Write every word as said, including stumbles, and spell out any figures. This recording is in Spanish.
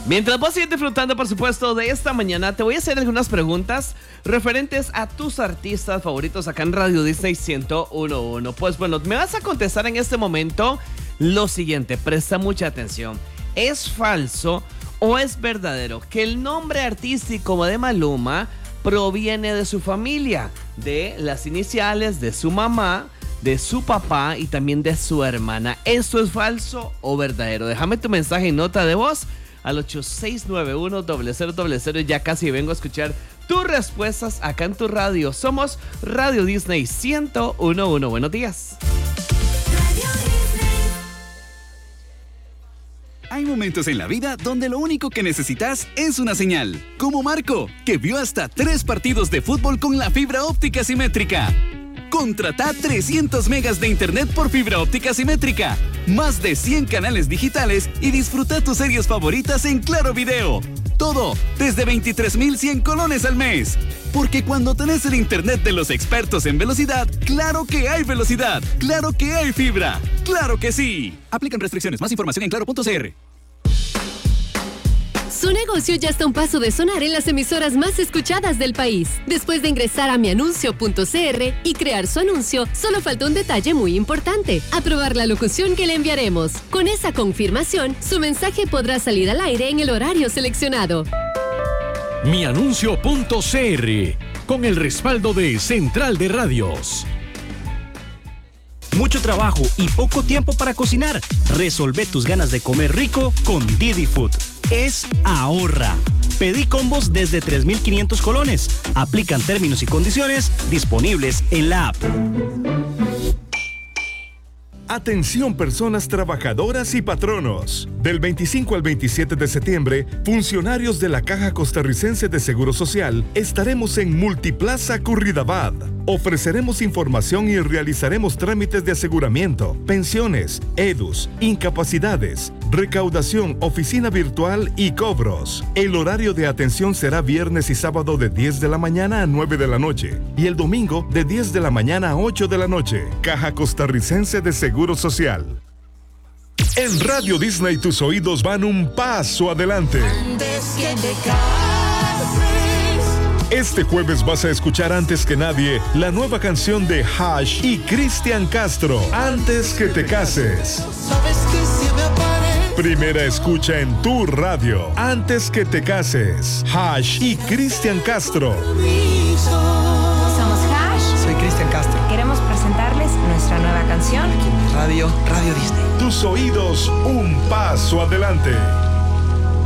Mientras vos sigues disfrutando, por supuesto, de esta mañana, te voy a hacer algunas preguntas referentes a tus artistas favoritos acá en Radio Disney ciento uno punto uno. Pues bueno, me vas a contestar en este momento lo siguiente, presta mucha atención. ¿Es falso o es verdadero que el nombre artístico de Maluma proviene de su familia, de las iniciales de su mamá, de su papá y también de su hermana? ¿Esto es falso o verdadero? Déjame tu mensaje y nota de voz al ocho seis nueve uno, cero cero cero cero. Ya casi vengo a escuchar tus respuestas acá en tu radio. Somos Radio Disney ciento uno punto uno. Buenos días. Hay momentos en la vida donde lo único que necesitas es una señal. Como Marco, que vio hasta tres partidos de fútbol con la fibra óptica simétrica. Contrata trescientos megas de internet por fibra óptica simétrica, más de cien canales digitales y disfruta tus series favoritas en Claro Video. Todo desde veintitrés mil cien colones al mes. Porque cuando tenés el internet de los expertos en velocidad, claro que hay velocidad, claro que hay fibra, claro que sí. Aplican restricciones. Más información en claro punto c r. Su negocio ya está a un paso de sonar en las emisoras más escuchadas del país. Después de ingresar a mianuncio punto c r y crear su anuncio, solo falta un detalle muy importante: aprobar la locución que le enviaremos. Con esa confirmación, su mensaje podrá salir al aire en el horario seleccionado. mianuncio punto c r, con el respaldo de Central de Radios. Mucho trabajo y poco tiempo para cocinar. Resolve tus ganas de comer rico con Didi Food. Es ahorra. Pedí combos desde tres mil quinientos colones. Aplican términos y condiciones disponibles en la app. Atención, personas trabajadoras y patronos. Del veinticinco al veintisiete de septiembre, funcionarios de la Caja Costarricense de Seguro Social estaremos en Multiplaza Curridabat. Ofreceremos información y realizaremos trámites de aseguramiento, pensiones, edus, incapacidades, recaudación, oficina virtual y cobros. El horario de atención será viernes y sábado de diez de la mañana a nueve de la noche y el domingo de diez de la mañana a ocho de la noche. Caja Costarricense de Seguro Social. En Radio Disney tus oídos van un paso adelante. Antes que te cases. Este jueves vas a escuchar antes que nadie la nueva canción de Hash y Cristian Castro, Antes que te cases. Sabes que se me aparece. Primera escucha en tu radio, Antes que te cases. Hash y Cristian Castro. Somos Hash. Soy Cristian Castro. Queremos presentarles nuestra nueva canción. Aquí en mi radio, Radio Disney. Tus oídos, un paso adelante.